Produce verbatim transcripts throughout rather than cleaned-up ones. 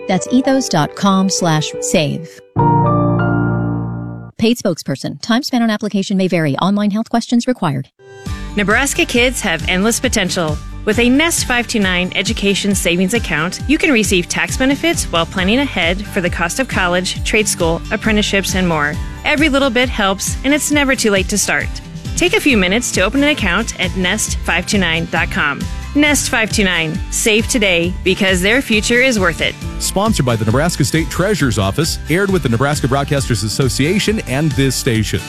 That's ethos.com slash save. Paid spokesperson. Time spent on application may vary. Online health questions required. Nebraska kids have endless potential. With a Nest five two nine Education Savings Account, you can receive tax benefits while planning ahead for the cost of college, trade school, apprenticeships, and more. Every little bit helps, and it's never too late to start. Take a few minutes to open an account at nest five two nine dot com. Nest five two nine. Save today because their future is worth it. Sponsored by the Nebraska State Treasurer's Office, aired with the Nebraska Broadcasters Association and this station.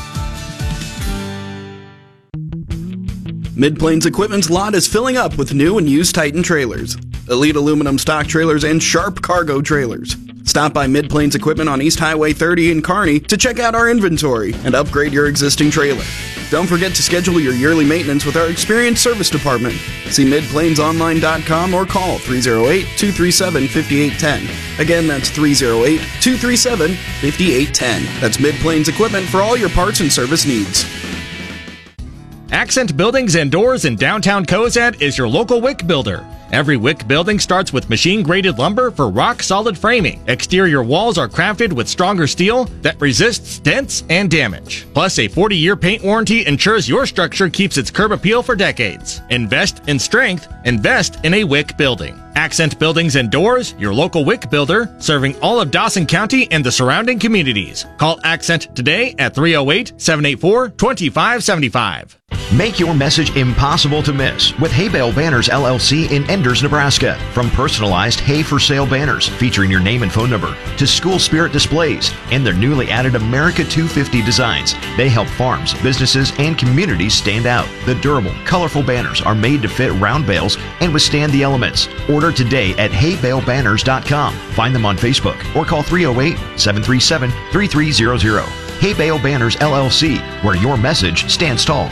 Mid-Plains Equipment's lot is filling up with new and used Titan trailers, Elite aluminum stock trailers, and Sharp cargo trailers. Stop by Mid-Plains Equipment on East Highway thirty in Kearney to check out our inventory and upgrade your existing trailer. Don't forget to schedule your yearly maintenance with our experienced service department. See mid plains online dot com or call three oh eight, two three seven, five eight one zero. Again, that's three oh eight, two three seven, five eight one zero. That's Mid-Plains Equipment for all your parts and service needs. Accent Buildings and Doors in downtown Cozad is your local W I C builder. Every W I C building starts with machine-graded lumber for rock-solid framing. Exterior walls are crafted with stronger steel that resists dents and damage. Plus, a forty-year paint warranty ensures your structure keeps its curb appeal for decades. Invest in strength. Invest in a W I C building. Accent Buildings and Doors, your local W I C builder, serving all of Dawson County and the surrounding communities. Call Accent today at three oh eight, seven eight four, two five seven five. Make your message impossible to miss with Hay Bale Banners L L C in Enders, Nebraska. From personalized hay for sale banners featuring your name and phone number to school spirit displays and their newly added America two fifty designs, they help farms, businesses, and communities stand out. The durable, colorful banners are made to fit round bales and withstand the elements. Order today at hay bale banners dot com. Find them on Facebook or call three oh eight, seven three seven, three three zero zero. Hay Bale Banners L L C, where your message stands tall.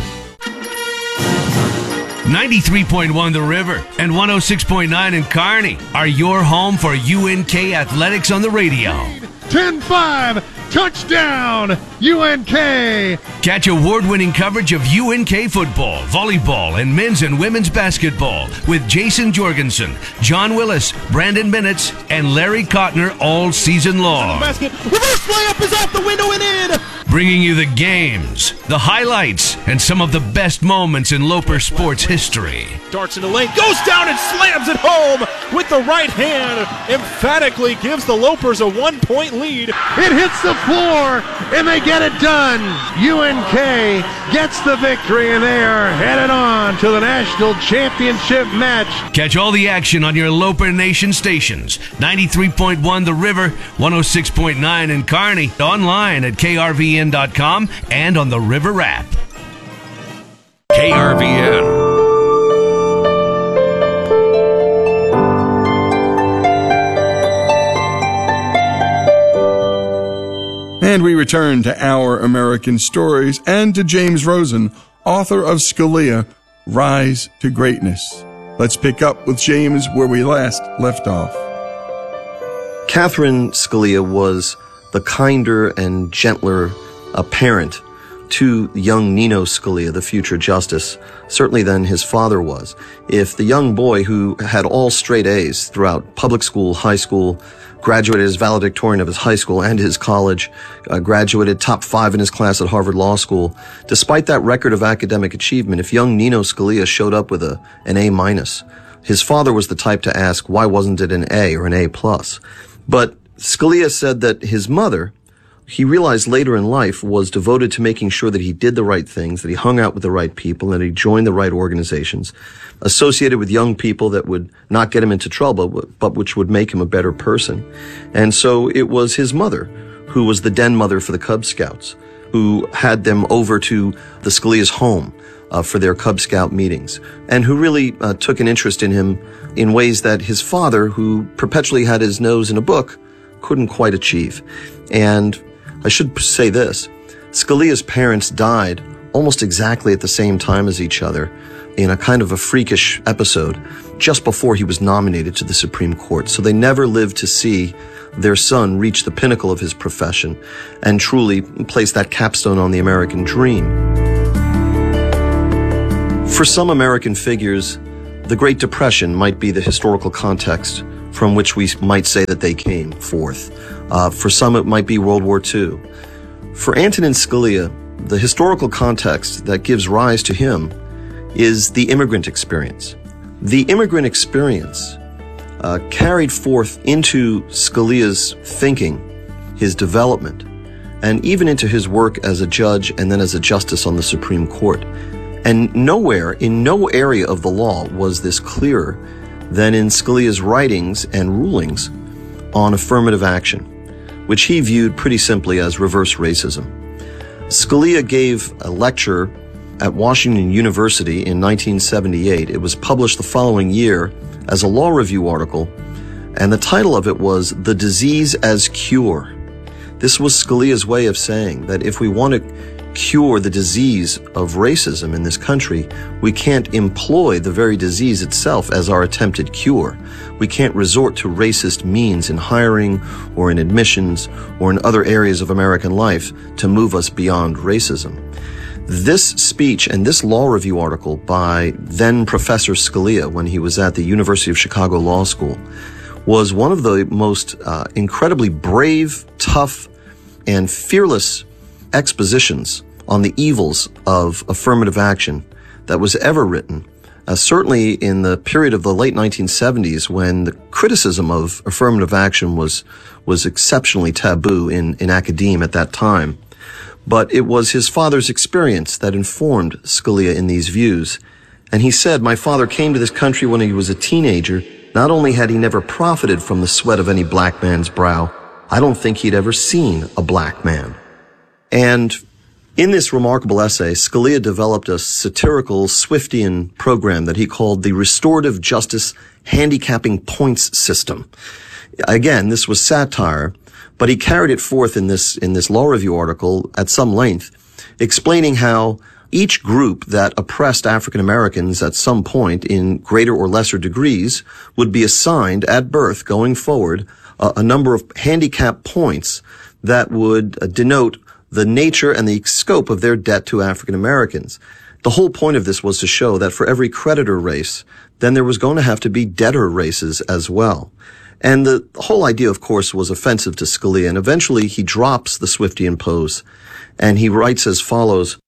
ninety-three point one The River and one oh six point nine in Kearney are your home for U N K Athletics on the radio. ten five, touchdown, U N K! Catch award-winning coverage of U N K football, volleyball, and men's and women's basketball with Jason Jorgensen, John Willis, Brandon Bennett, and Larry Kottner all season long. Basket, reverse layup is off the window and in! Bringing you the games, the highlights, and some of the best moments in Loper sports history. Darts in the lane, goes down and slams it home with the right hand. Emphatically gives the Lopers a one-point lead. It hits the floor, and they get it done. U N K gets the victory, and they are headed on to the national championship match. Catch all the action on your Loper Nation stations. ninety-three point one The River, one oh six point nine in Kearney, online at K R V N dot com and on the River app. K R V N. And we return to Our American Stories and to James Rosen, author of Scalia, Rise to Greatness. Let's pick up with James where we last left off. Catherine Scalia was the kinder and gentler uh, parent to young Nino Scalia, the future justice, certainly than his father was. If the young boy who had all straight A's throughout public school, high school, graduated as valedictorian of his high school and his college, uh, graduated top five in his class at Harvard Law School. Despite that record of academic achievement, if young Nino Scalia showed up with a, an A minus, his father was the type to ask, why wasn't it an A or an A plus? But Scalia said that his mother, he realized later in life, was devoted to making sure that he did the right things, that he hung out with the right people, and that he joined the right organizations, associated with young people that would not get him into trouble, but which would make him a better person. And so it was his mother, who was the den mother for the Cub Scouts, who had them over to the Scalia's home uh, for their Cub Scout meetings, and who really uh, took an interest in him in ways that his father, who perpetually had his nose in a book, couldn't quite achieve. And I should say this, Scalia's parents died almost exactly at the same time as each other in a kind of a freakish episode just before he was nominated to the Supreme Court. So they never lived to see their son reach the pinnacle of his profession and truly place that capstone on the American dream. For some American figures, the Great Depression might be the historical context from which we might say that they came forth. Uh, for some, it might be World War Two. For Antonin Scalia, the historical context that gives rise to him is the immigrant experience. The immigrant experience uh, carried forth into Scalia's thinking, his development, and even into his work as a judge and then as a justice on the Supreme Court. And nowhere, in no area of the law was this clearer than in Scalia's writings and rulings on affirmative action, which he viewed pretty simply as reverse racism. Scalia gave a lecture at Washington University in nineteen seventy-eight. It was published the following year as a law review article, and the title of it was "The Disease as Cure." This was Scalia's way of saying that if we want to cure the disease of racism in this country, we can't employ the very disease itself as our attempted cure. We can't resort to racist means in hiring or in admissions or in other areas of American life to move us beyond racism. This speech and this law review article by then Professor Scalia, when he was at the University of Chicago Law School, was one of the most uh, incredibly brave, tough, and fearless expositions on the evils of affirmative action that was ever written, uh, certainly in the period of the late nineteen seventies, when the criticism of affirmative action was was exceptionally taboo in, in academia at that time. But it was his father's experience that informed Scalia in these views. And he said, "My father came to this country when he was a teenager. Not only had he never profited from the sweat of any black man's brow, I don't think he'd ever seen a black man." And in this remarkable essay, Scalia developed a satirical Swiftian program that he called the Restorative Justice Handicapping Points System. Again, this was satire, but he carried it forth in this, in this law review article at some length, explaining how each group that oppressed African Americans at some point in greater or lesser degrees would be assigned at birth going forward a, a number of handicap points that would uh, denote the nature and the scope of their debt to African Americans. The whole point of this was to show that for every creditor race, then there was going to have to be debtor races as well. And the whole idea, of course, was offensive to Scalia, and eventually he drops the Swiftian pose, and he writes as follows: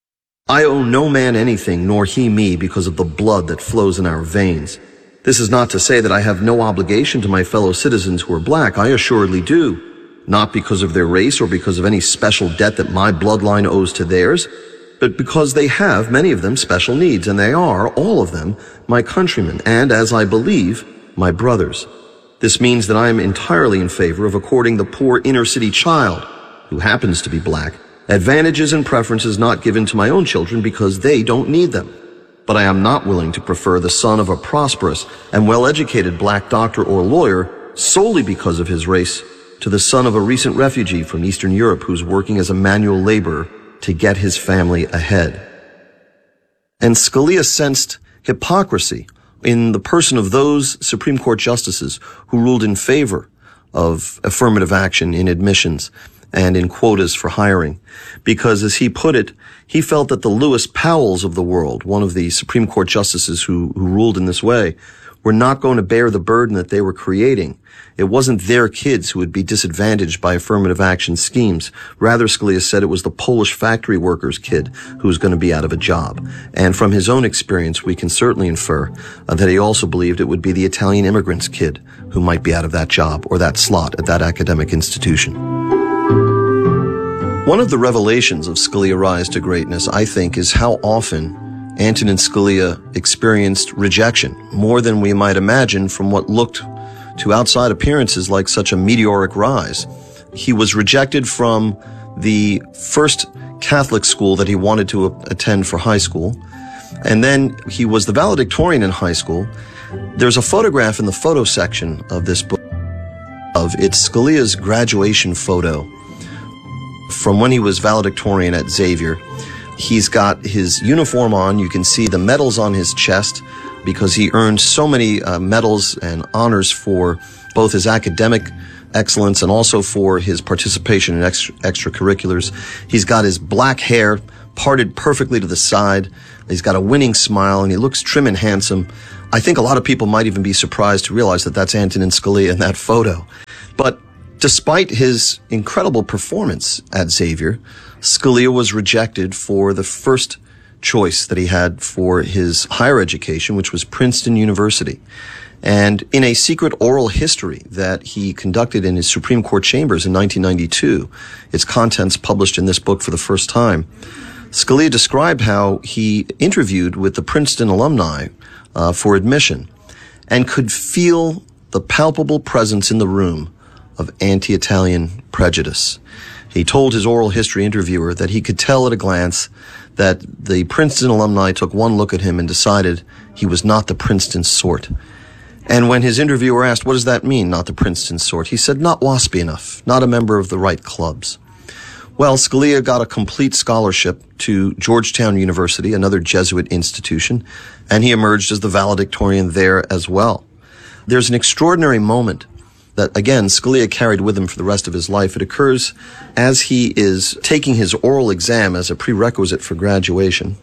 "I owe no man anything, nor he me, because of the blood that flows in our veins. This is not to say that I have no obligation to my fellow citizens who are black. I assuredly do. Not because of their race or because of any special debt that my bloodline owes to theirs, but because they have, many of them, special needs, and they are, all of them, my countrymen, and, as I believe, my brothers. This means that I am entirely in favor of according the poor inner-city child, who happens to be black, advantages and preferences not given to my own children because they don't need them. But I am not willing to prefer the son of a prosperous and well-educated black doctor or lawyer solely because of his race to the son of a recent refugee from Eastern Europe who's working as a manual laborer to get his family ahead." And Scalia sensed hypocrisy in the person of those Supreme Court justices who ruled in favor of affirmative action in admissions and in quotas for hiring, because, as he put it, he felt that the Lewis Powells of the world, one of the Supreme Court justices who, who ruled in this way, were not going to bear the burden that they were creating. It wasn't their kids who would be disadvantaged by affirmative action schemes. Rather, Scalia said it was the Polish factory worker's kid who was going to be out of a job. And from his own experience, we can certainly infer uh, that he also believed it would be the Italian immigrant's kid who might be out of that job or that slot at that academic institution. One of the revelations of Scalia's rise to greatness, I think, is how often Antonin Scalia experienced rejection, more than we might imagine from what looked to outside appearances like such a meteoric rise. He was rejected from the first Catholic school that he wanted to attend for high school, and then he was the valedictorian in high school. There's a photograph in the photo section of this book of it's Scalia's graduation photo from when he was valedictorian at Xavier. He's got his uniform on. You can see the medals on his chest because he earned so many uh, medals and honors for both his academic excellence and also for his participation in extra, extracurriculars. He's got his black hair parted perfectly to the side. He's got a winning smile, and he looks trim and handsome. I think a lot of people might even be surprised to realize that that's Antonin Scalia in that photo. But despite his incredible performance at Xavier, Scalia was rejected for the first choice that he had for his higher education, which was Princeton University. And in a secret oral history that he conducted in his Supreme Court chambers in nineteen ninety-two, its contents published in this book for the first time, Scalia described how he interviewed with the Princeton alumni uh, for admission and could feel the palpable presence in the room of anti-Italian prejudice. He told his oral history interviewer that he could tell at a glance that the Princeton alumni took one look at him and decided he was not the Princeton sort. And when his interviewer asked, what does that mean, not the Princeton sort? He said, not waspy enough, not a member of the right clubs. Well, Scalia got a complete scholarship to Georgetown University, another Jesuit institution, and he emerged as the valedictorian there as well. There's an extraordinary moment that, again, Scalia carried with him for the rest of his life. It occurs as he is taking his oral exam as a prerequisite for graduation,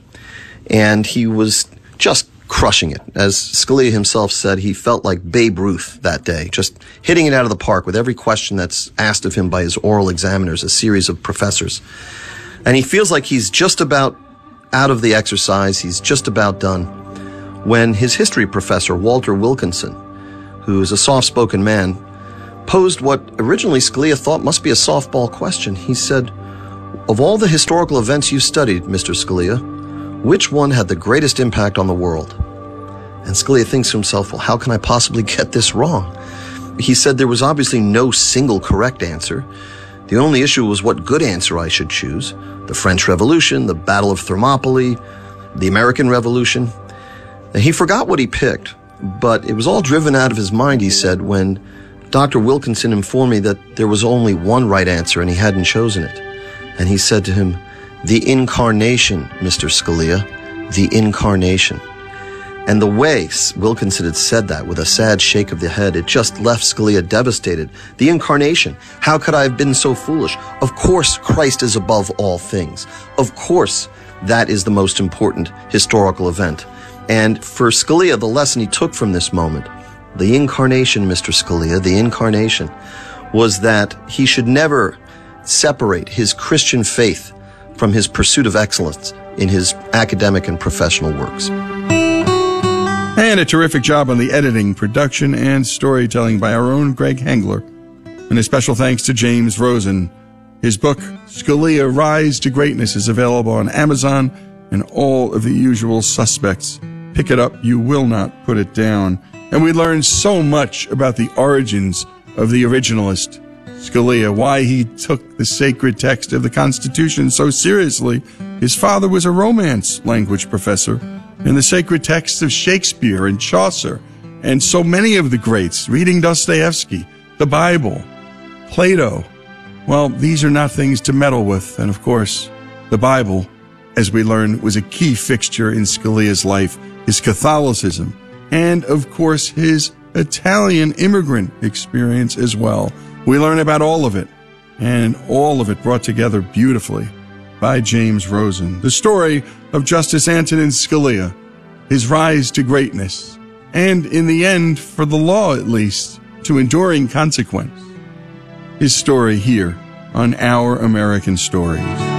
and he was just crushing it. As Scalia himself said, he felt like Babe Ruth that day, just hitting it out of the park with every question that's asked of him by his oral examiners, a series of professors. And he feels like he's just about out of the exercise, he's just about done, when his history professor, Walter Wilkinson, who is a soft-spoken man, posed what originally Scalia thought must be a softball question. He said, of all the historical events you studied, Mister Scalia, which one had the greatest impact on the world? And Scalia thinks to himself, well, how can I possibly get this wrong? He said there was obviously no single correct answer. The only issue was what good answer I should choose. The French Revolution, the Battle of Thermopylae, the American Revolution. And he forgot what he picked, but it was all driven out of his mind, he said, when Doctor Wilkinson informed me that there was only one right answer and he hadn't chosen it. And he said to him, the incarnation, Mister Scalia, the incarnation. And the way Wilkinson had said that with a sad shake of the head, it just left Scalia devastated. The incarnation. How could I have been so foolish? Of course, Christ is above all things. Of course, that is the most important historical event. And for Scalia, the lesson he took from this moment, the incarnation, Mister Scalia, the incarnation, was that he should never separate his Christian faith from his pursuit of excellence in his academic and professional works. And a terrific job on the editing, production, and storytelling by our own Greg Hengler. And a special thanks to James Rosen. His book, Scalia, Rise to Greatness, is available on Amazon and all of the usual suspects. Pick it up. You will not put it down. And we learned so much about the origins of the originalist Scalia, why he took the sacred text of the Constitution so seriously. His father was a Romance language professor, and the sacred texts of Shakespeare and Chaucer, and so many of the greats, reading Dostoevsky, the Bible, Plato. Well, these are not things to meddle with, and of course, the Bible, as we learn, was a key fixture in Scalia's life, his Catholicism, and of course, his Italian immigrant experience as well. We learn about all of it, and all of it brought together beautifully by James Rosen. The story of Justice Antonin Scalia, his rise to greatness, and in the end, for the law at least, to enduring consequence. His story here on Our American Stories.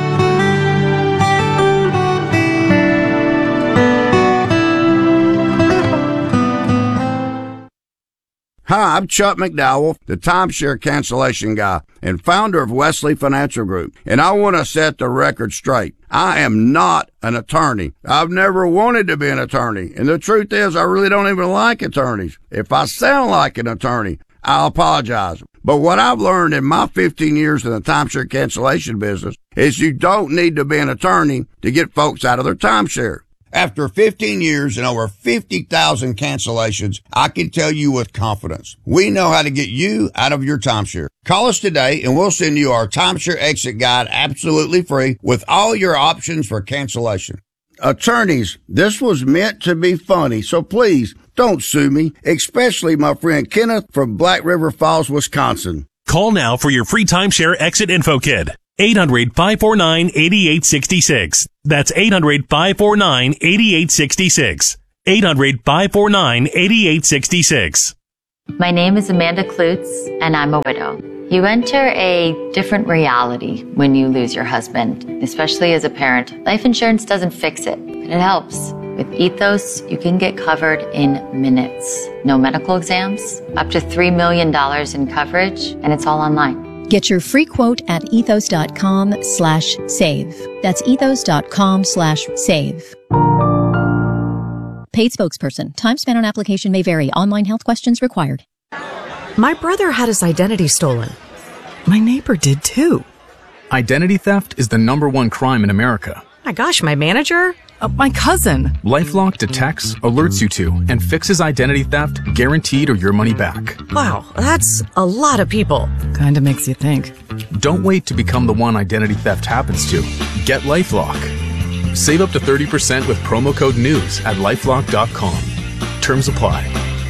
Hi, I'm Chuck McDowell, the timeshare cancellation guy and founder of Wesley Financial Group, and I want to set the record straight. I am not an attorney. I've never wanted to be an attorney, and the truth is I really don't even like attorneys. If I sound like an attorney, I'll apologize. But what I've learned in my fifteen years in the timeshare cancellation business is you don't need to be an attorney to get folks out of their timeshare. After fifteen years and over fifty thousand cancellations, I can tell you with confidence, we know how to get you out of your timeshare. Call us today and we'll send you our timeshare exit guide absolutely free with all your options for cancellation. Attorneys, this was meant to be funny, so please don't sue me, especially my friend Kenneth from Black River Falls, Wisconsin. Call now for your free timeshare exit info kit. eight hundred, five four nine, eight eight six six. That's eight hundred, five four nine, eight eight six six. eight hundred, five four nine, eight eight six six. My name is Amanda Klutz, and I'm a widow. You enter a different reality when you lose your husband, especially as a parent. Life insurance doesn't fix it, but it helps. With Ethos, you can get covered in minutes. No medical exams, up to three million dollars in coverage, and it's all online. Get your free quote at ethos.com slash save. That's ethos.com slash save. Paid spokesperson. Time spent on application may vary. Online health questions required. My brother had his identity stolen. My neighbor did too. Identity theft is the number one crime in America. My gosh, my manager? Uh, my cousin. LifeLock detects, alerts you to, and fixes identity theft, guaranteed or your money back. Wow, that's a lot of people. Kinda makes you think. Don't wait to become the one identity theft happens to. Get LifeLock. Save up to thirty percent with promo code NEWS at lifelock dot com. Terms apply.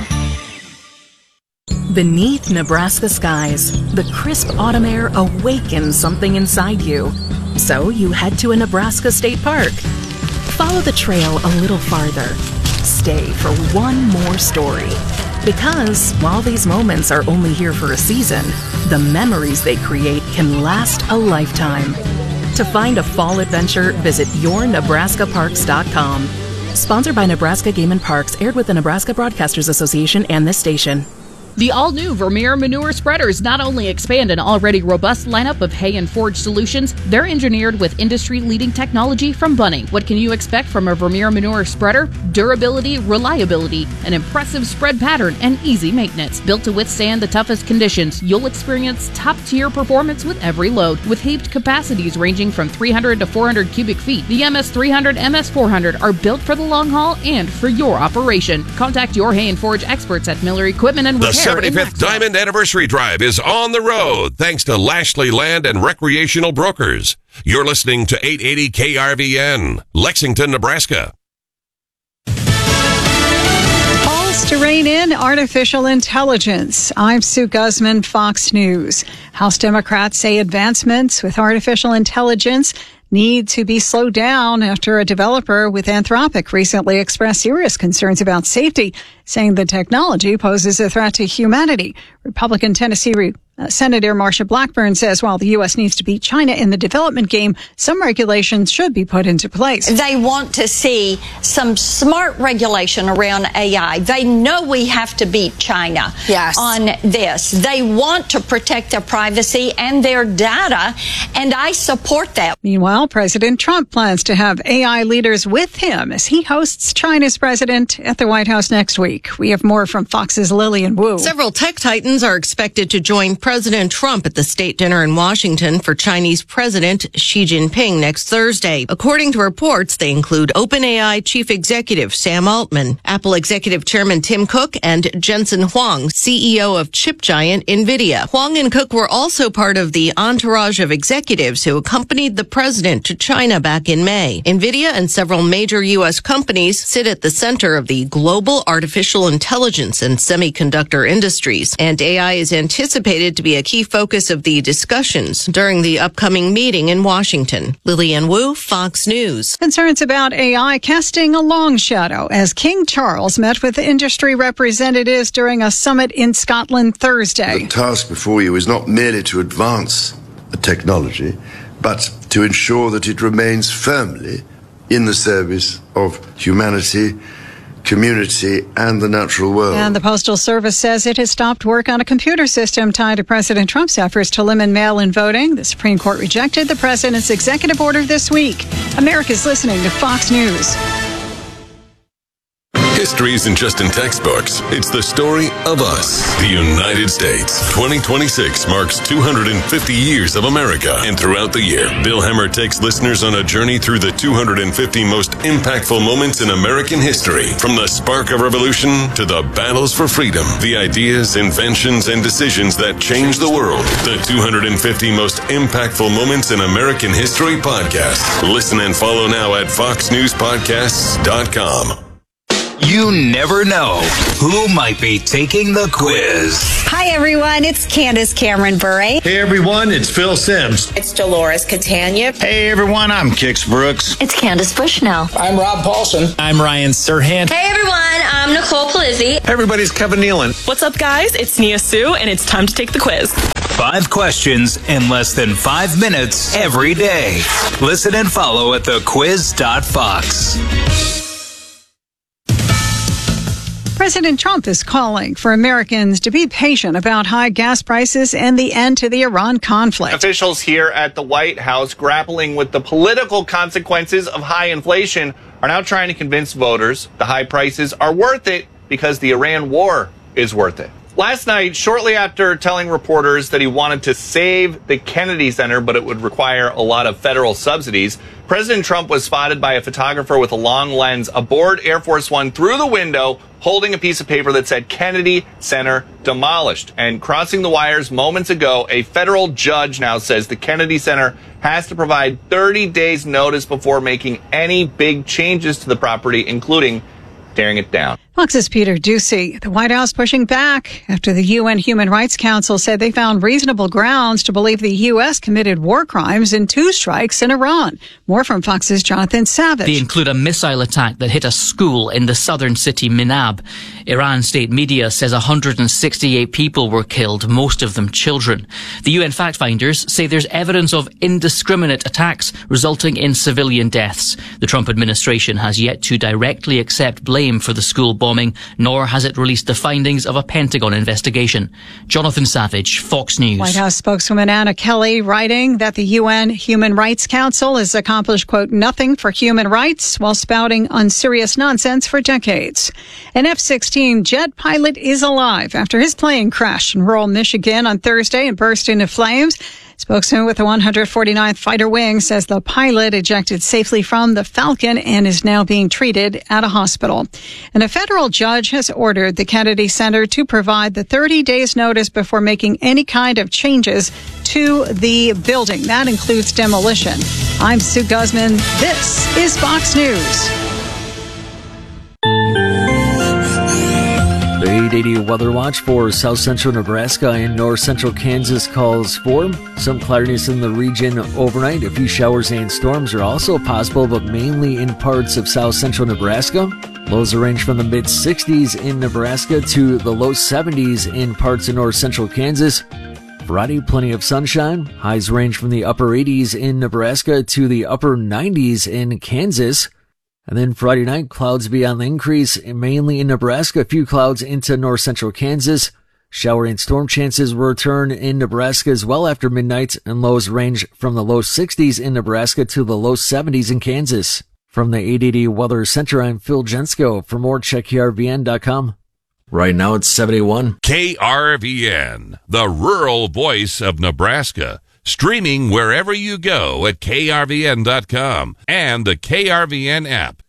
Beneath Nebraska skies, the crisp autumn air awakens something inside you. So you head to a Nebraska state park. Follow the trail a little farther. Stay for one more story. Because while these moments are only here for a season, the memories they create can last a lifetime. To find a fall adventure, visit your nebraska parks dot com. Sponsored by Nebraska Game and Parks, aired with the Nebraska Broadcasters Association and this station. The all-new Vermeer Manure Spreaders not only expand an already robust lineup of hay and forage solutions, they're engineered with industry-leading technology from Bunning. What can you expect from a Vermeer Manure Spreader? Durability, reliability, an impressive spread pattern, and easy maintenance. Built to withstand the toughest conditions, you'll experience top-tier performance with every load. With heaped capacities ranging from three hundred to four hundred cubic feet, the M S three hundred, M S four hundred are built for the long haul and for your operation. Contact your hay and forage experts at Miller Equipment and Repair. The seventy-fifth Diamond Anniversary Drive is on the road thanks to Lashley Land and Recreational Brokers. You're listening to eight eighty K R V N, Lexington, Nebraska. Calls to rein in artificial intelligence. I'm Sue Guzman, Fox News. House Democrats say advancements with artificial intelligence need to be slowed down after a developer with Anthropic recently expressed serious concerns about safety, saying the technology poses a threat to humanity. Republican Tennessee Re- uh, Senator Marsha Blackburn says while the U S needs to beat China in the development game, some regulations should be put into place. They want to see some smart regulation around A I. They know we have to beat China yes. on this. They want to protect their privacy and their data, and I support that. Meanwhile, President Trump plans to have A I leaders with him as he hosts China's president at the White House next week. We have more from Fox's Lillian Wu. Several tech titans are expected to join President Trump at the state dinner in Washington for Chinese President Xi Jinping next Thursday. According to reports, they include OpenAI Chief Executive Sam Altman, Apple Executive Chairman Tim Cook, and Jensen Huang, C E O of chip giant NVIDIA. Huang and Cook were also part of the entourage of executives who accompanied the president to China back in May. NVIDIA and several major U S companies sit at the center of the global artificial intelligence and semiconductor industries, and A I is anticipated to be a key focus of the discussions during the upcoming meeting in Washington. Lillian Wu, Fox News. Concerns about A I casting a long shadow as King Charles met with industry representatives during a summit in Scotland Thursday. The task before you is not merely to advance the technology, but to ensure that it remains firmly in the service of humanity, community, and the natural world. And the Postal Service says it has stopped work on a computer system tied to President Trump's efforts to limit mail-in voting. The Supreme Court rejected the president's executive order this week. America's listening to Fox News. History isn't just in textbooks. It's the story of us, the United States. twenty twenty-six marks two hundred fifty years of America. And throughout the year, Bill Hemmer takes listeners on a journey through the two hundred fifty most impactful moments in American history. From the spark of revolution to the battles for freedom, the ideas, inventions, and decisions that changed the world. The two hundred fifty most impactful moments in American history podcast. Listen and follow now at fox news podcasts dot com. You never know who might be taking the quiz. Hi, everyone. It's Candace Cameron Bure. Hey, everyone. It's Phil Sims. It's Dolores Catania. Hey, everyone. I'm Kix Brooks. It's Candace Bushnell. I'm Rob Paulson. I'm Ryan Serhant. Hey, everyone. I'm Nicole Palizzi. Everybody's Kevin Nealon. What's up, guys? It's Nia Sue, and it's time to take the quiz. Five questions in less than five minutes every day. Listen and follow at the quiz dot fox. President Trump is calling for Americans to be patient about high gas prices and the end to the Iran conflict. Officials here at the White House grappling with the political consequences of high inflation are now trying to convince voters the high prices are worth it because the Iran war is worth it. Last night, shortly after telling reporters that he wanted to save the Kennedy Center, but it would require a lot of federal subsidies, President Trump was spotted by a photographer with a long lens aboard Air Force One through the window, holding a piece of paper that said Kennedy Center demolished. And crossing the wires moments ago, a federal judge now says the Kennedy Center has to provide thirty days notice before making any big changes to the property, including tearing it down. Fox's Peter Ducey. The White House pushing back after the U N Human Rights Council said they found reasonable grounds to believe the U S committed war crimes in two strikes in Iran. More from Fox's Jonathan Savage. They include a missile attack that hit a school in the southern city Minab. Iran state media says one hundred sixty-eight people were killed, most of them children. The U N fact finders say there's evidence of indiscriminate attacks resulting in civilian deaths. The Trump administration has yet to directly accept blame for the school bombing, nor has it released the findings of a Pentagon investigation. Jonathan Savage, Fox News. White House spokeswoman Anna Kelly writing that the U N Human Rights Council has accomplished, quote, nothing for human rights while spouting unserious nonsense for decades. An F sixteen jet pilot is alive after his plane crashed in rural Michigan on Thursday and burst into flames. Spokesman with the one hundred forty-ninth Fighter Wing says the pilot ejected safely from the Falcon and is now being treated at a hospital. And a federal judge has ordered the Kennedy Center to provide the thirty days notice before making any kind of changes to the building. That includes demolition. I'm Sue Guzman. This is Fox News. The eight eighty weather watch for south central Nebraska and north central Kansas calls for some cloudiness in the region overnight. A few showers and storms are also possible, but mainly in parts of south central Nebraska. Lows range from the mid sixties in Nebraska to the low seventies in parts of north central Kansas. Friday, plenty of sunshine. Highs range from the upper eighties in Nebraska to the upper nineties in Kansas. And then Friday night, clouds be on the increase, mainly in Nebraska. A few clouds into north central Kansas. Shower and storm chances will return in Nebraska as well after midnight, and lows range from the low sixties in Nebraska to the low seventies in Kansas. From the eight eighty Weather Center, I'm Phil Jensko. For more, check K R V N dot com. Right now, it's seventy-one. K R V N, the rural voice of Nebraska. Streaming wherever you go at K R V N dot com and the K R V N app.